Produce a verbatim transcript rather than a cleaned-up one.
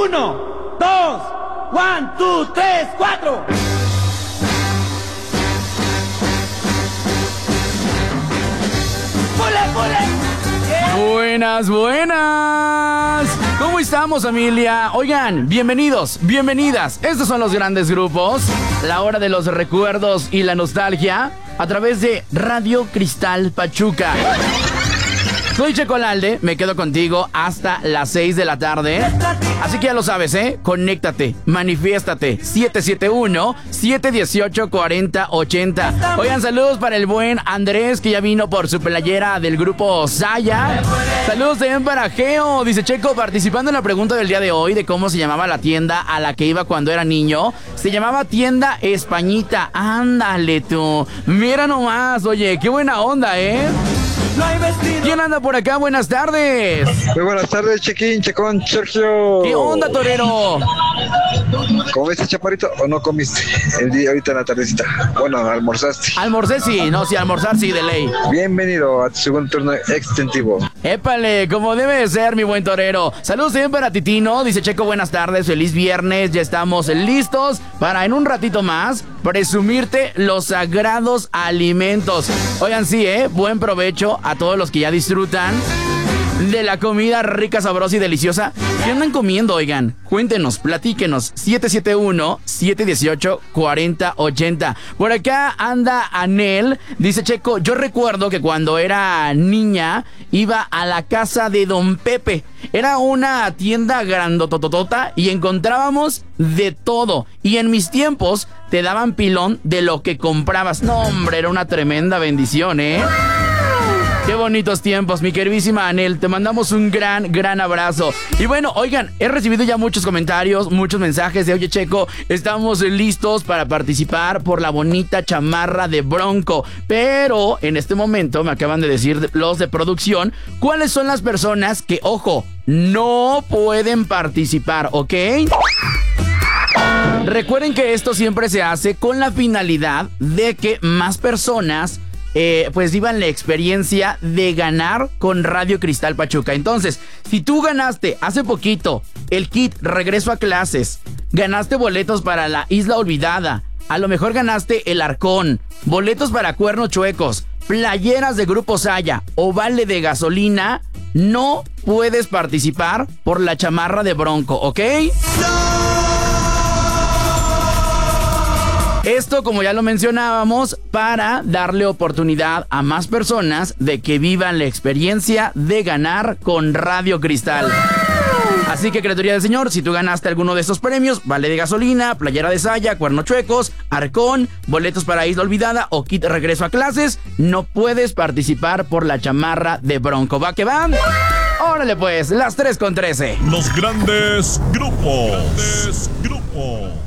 Uno, dos, one, two, tres, cuatro. ¡Pule, pule! Buenas, buenas. ¿Cómo estamos, familia? Oigan, bienvenidos, bienvenidas. Estos son los grandes grupos. La hora de los recuerdos y la nostalgia a través de Radio Cristal Pachuca. Soy Checo Lalde, me quedo contigo hasta las seis de la tarde. Así que ya lo sabes, ¿eh? Conéctate, manifiéstate. siete siete uno, siete uno ocho, cuatro cero ocho cero. Oigan, saludos para el buen Andrés, que ya vino por su playera del grupo Saya. Saludos también para Geo. Dice Checo, participando en la pregunta del día de hoy de cómo se llamaba la tienda a la que iba cuando era niño. Se llamaba Tienda Españita. Ándale tú. Mira nomás, oye, qué buena onda, ¿eh? ¿Quién anda por acá? Buenas tardes. Muy buenas tardes, Chequín, Checón, Sergio. ¿Qué onda, torero? ¿Comiste, chaparrito, o no comiste el día ahorita en la tardecita? Bueno, almorzaste. Almorcé sí, no, sí, almorzar sí, de ley. Bienvenido a tu segundo turno extensivo. Épale, como debe de ser, mi buen torero. Saludos también para Titino, dice Checo, buenas tardes, feliz viernes. Ya estamos listos para en un ratito más presumirte los sagrados alimentos. Oigan, sí, eh, buen provecho a todos los que ya disfrutan de la comida rica, sabrosa y deliciosa. ¿Qué andan comiendo, oigan? Cuéntenos, platíquenos. siete siete uno, siete uno ocho, cuatro cero ocho cero. Por acá anda Anel. Dice Checo, yo recuerdo que cuando era niña iba a la casa de Don Pepe. Era una tienda grandototota y encontrábamos de todo. Y en mis tiempos te daban pilón de lo que comprabas. No, hombre, era una tremenda bendición, ¿eh? Qué bonitos tiempos, mi queridísima Anel. Te mandamos un gran, gran abrazo. Y bueno, oigan, he recibido ya muchos comentarios, muchos mensajes de oye, Checo, estamos listos para participar por la bonita chamarra de Bronco. Pero en este momento me acaban de decir los de producción cuáles son las personas que, ojo, no pueden participar, ¿ok? Recuerden que esto siempre se hace con la finalidad de que más personas Eh, pues vivan la experiencia de ganar con Radio Cristal Pachuca. Entonces, si tú ganaste hace poquito el kit Regreso a Clases, ganaste boletos para la Isla Olvidada, a lo mejor ganaste el Arcón, boletos para Cuernos Chuecos, playeras de Grupo Saya o vale de gasolina, no puedes participar por la chamarra de Bronco, ¿ok? Esto, como ya lo mencionábamos, para darle oportunidad a más personas de que vivan la experiencia de ganar con Radio Cristal. Así que, criatura del Señor, si tú ganaste alguno de estos premios, vale de gasolina, playera de Saya, Cuernos Chuecos, Arcón, boletos para Isla Olvidada o kit Regreso a Clases, no puedes participar por la chamarra de Bronco. ¿Va que va? Órale pues, las tres con trece. Los grandes grupos. Grandes grupos.